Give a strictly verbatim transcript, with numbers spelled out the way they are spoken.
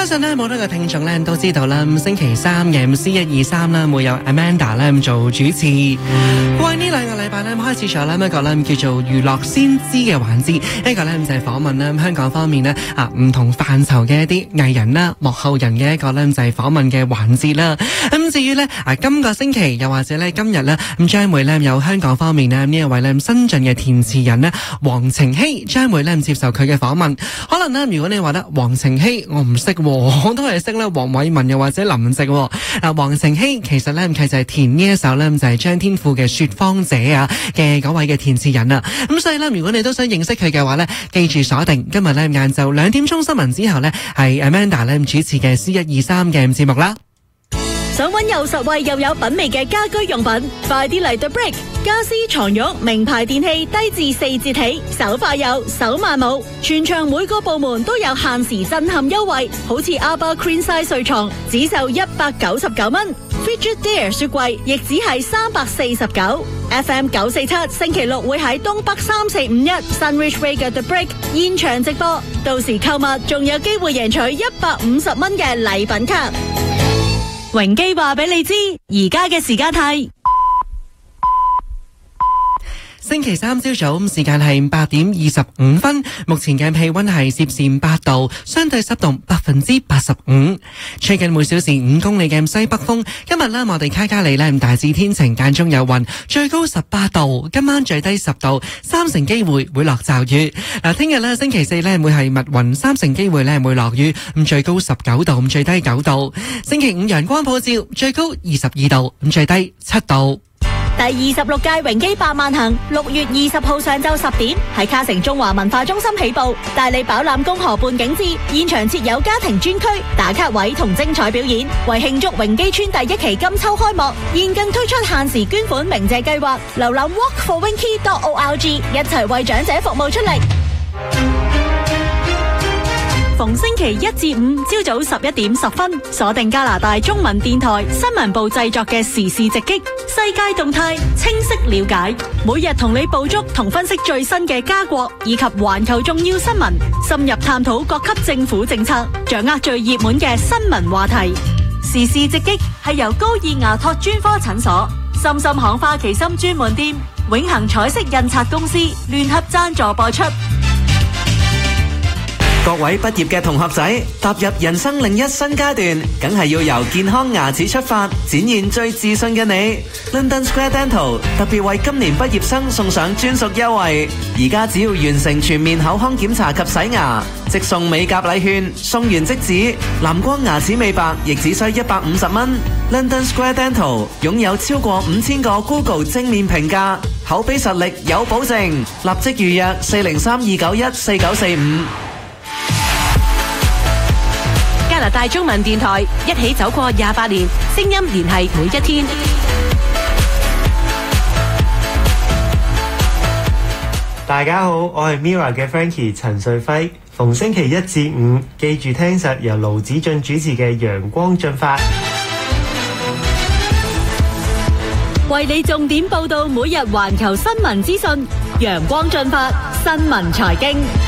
相信咧，冇多個聽眾咧都知道啦。星期三嘅 M C 一二三啦，會有 Amanda 咧做主持。過去呢兩個禮拜咧，開始咗咧一個咧叫做娛樂先知嘅環節，一個咧就係訪問咧香港方面咧啊唔同範疇嘅一啲藝人啦、幕後人嘅一個咧就係訪問嘅環節啦。咁至於咧啊今個星期又或者咧今日咧咁將會咧有香港方面咧呢一位咧新晉嘅填詞人咧黃晴晞將會咧接受佢嘅訪問。可能咧如果你話得黃晴晞我唔識，我都係識咧黃偉文又或者林夕。嗱，黃晴晞其實咧佢就係填呢一首咧就係張天賦嘅《說謊者》啊嘅嗰位嘅填詞人啊。咁所以咧如果你都想認識佢嘅話咧，記住鎖定今日咧晏晝兩點鐘新聞之後咧係 Amanda 咧主持嘅 C 一二三嘅節目啦。 想揾又實惠又有品味嘅家居用品，快啲嚟 The Brick！ 家私床褥名牌電器低至四折起，手快有，手慢冇。全場每個部門都有限時震撼優惠，好似 Arba Queen Size 睡床只售一百九十九蚊 ，Frigidaire 雪櫃亦只係三百四十九。F M 九四七星期六會喺東北三四五一 Sunridge Way 嘅 The Brick 現場直播，到時購物仲有機會贏取一百五十蚊嘅禮品卡。榮基話俾你知，而家嘅時間係星期三朝早，時間係八點二十五分，目前嘅氣溫係攝氏八度，相對濕度百分之八十五，吹緊每小時五公里嘅西北風。今日呢，我哋卡加里呢大致天晴，間中有雲，最高十八度，今晚最低十度，三成機會會落驟雨。嗱，聽日呢星期四呢會係密雲，三成機會呢會落雨，咁最高十九度，咁最低九度。星期五陽光普照，最高二十二度，咁最低七度。 第二十六屆榮基百萬行六月二十號上晝十點喺卡城中華文化中心起步，帶你飽覽公河畔景致，現場設有家庭專區、打卡位同精彩表演。為慶祝榮基村第一期金秋開幕，現更推出限時捐款鳴謝計劃，瀏覽 walk for winky dot org， 一齊為長者服務出力。逢星期一至五朝早十一點十分，鎖定加拿大中文電台新聞部製作嘅時事直擊，世界動態清晰了解，每日同你捕捉同分析最新嘅加國以及環球重要新聞，深入探討各級政府政策，掌握最熱門嘅新聞話題。時事直擊係由高爾牙托專科診所、深深行花旗參專門店、永恆彩色印刷公司聯合贊助播出。 各位畢業嘅同學仔，踏入人生另一新階段，梗係要由健康牙齒出發，展現最自信嘅你。London Square Dental 特別為今年畢業生送上專屬優惠，而家只要完成全面口腔檢查及洗牙，即送美甲禮券，送完即止。藍光牙齒美白亦只需一百五十蚊。London Square Dental 擁有超過五千個 Google 正面評價，口碑實力有保證，立即預約四零三二九一四九四五。 加拿大中文電台一起走過廿八年，聲音聯繫每一天。 大家好，我係 Mirror 嘅 Frankie 陳瑞輝。逢星期一至五，記住聽實由盧子俊主持嘅《陽光進發》， 為你重點報道每日環球新聞資訊。陽光進發，新聞財經。